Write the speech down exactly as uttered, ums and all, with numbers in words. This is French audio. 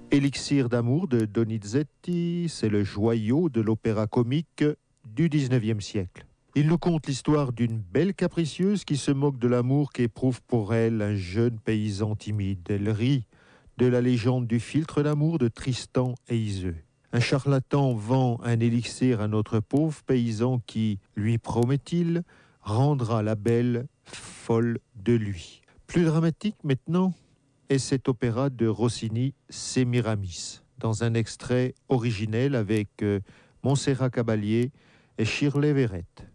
Élixir d'amour de Donizetti, c'est le joyau de l'opéra comique du dix-neuvième siècle. Il nous conte l'histoire d'une belle capricieuse qui se moque de l'amour qu'éprouve pour elle un jeune paysan timide. Elle rit de la légende du filtre d'amour de Tristan et Iseux. Un charlatan vend un élixir à notre pauvre paysan qui, lui promet-il, rendra la belle folle de lui. Plus dramatique maintenant est cet opéra de Rossini, Sémiramis, dans un extrait originel avec euh, Montserrat Caballé et Shirley Verrett.